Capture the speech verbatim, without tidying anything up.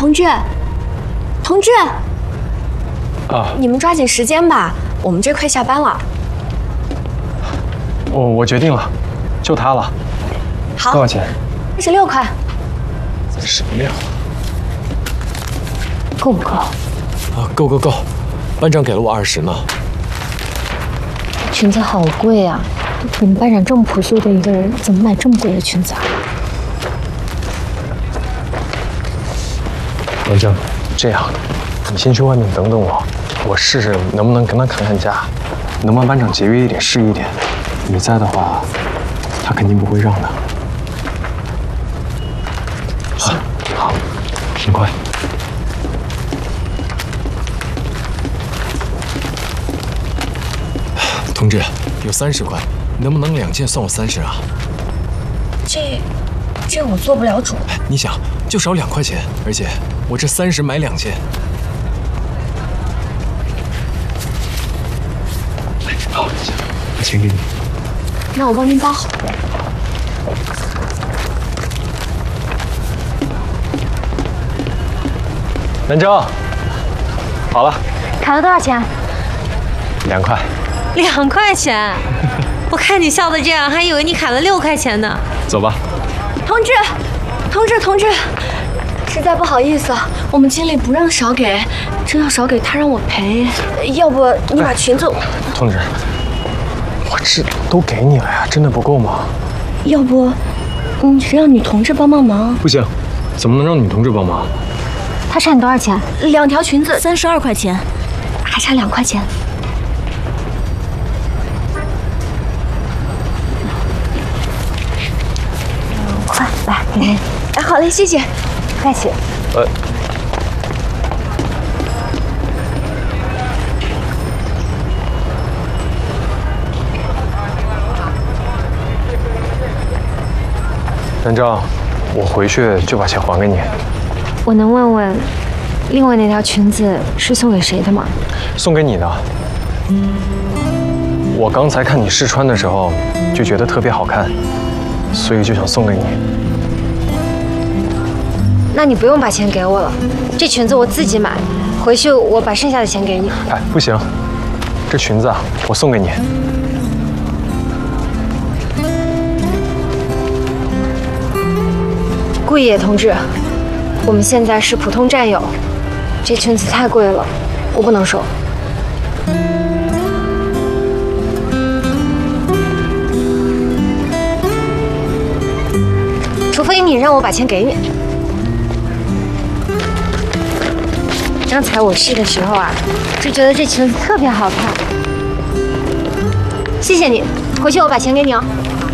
同志，同志， 啊， 你们抓紧时间吧，我们这快下班了。 我我决定了，就它了。 好， 多少钱？ 三十六块。 什么呀？ 够不够？ 啊，够够够，班长给了我二十呢。 裙子好贵啊！我们班长这么朴素的一个人，怎么买这么贵的裙子啊？ 文正，这样，你先去外面等等我，我试试能不能跟他砍砍价，能帮班长节约一点是一点。你在的话，他肯定不会让的。好，好，很快。 同志，有三十块，能不能两件算我三十啊？ 这，这我做不了主。 你想，就少两块钱，而且我这三十买两件。 好，我钱给你。 那我帮您包好。 文正，好了， 砍了多少钱？ 两块。 两块钱，我看你笑的这样，还以为你砍了六块钱呢。 走吧。 同志，同志，同志，实在不好意思，我们经理不让少给，真要少给他让我赔。要不你把裙子…… 同志，我这都给你了呀，真的不够吗？ 要不你让女同志帮帮忙？ 不行，怎么能让女同志帮忙？ 他差你多少钱？两条裙子三十二块钱，还差两块钱。快来，给您。哎，好嘞，谢谢。不客气。 呃。文正，我回去就把钱还给你。 我能问问，另外那条裙子是送给谁的吗？ 送给你的。我刚才看你试穿的时候，就觉得特别好看，所以就想送给你。 那你不用把钱给我了，这裙子我自己买，回去我把剩下的钱给你。 哎，不行，这裙子啊，我送给你。 顾野同志，我们现在是普通战友，这裙子太贵了，我不能收。除非你让我把钱给你。刚才我试的时候啊，就觉得这裙子特别好看。谢谢你，回去我把钱给你哦。